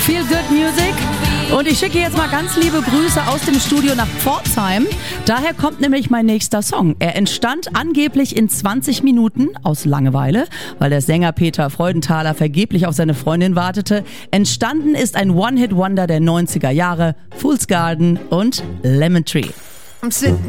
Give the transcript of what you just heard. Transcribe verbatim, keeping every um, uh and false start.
Feel Good Music. Und ich schicke jetzt mal ganz liebe Grüße aus dem Studio nach Pforzheim. Daher kommt nämlich mein nächster Song. Er entstand angeblich in zwanzig Minuten aus Langeweile, weil der Sänger Peter Freudenthaler vergeblich auf seine Freundin wartete. Entstanden ist ein One-Hit-Wonder der neunziger Jahre, Fool's Garden und Lemon Tree.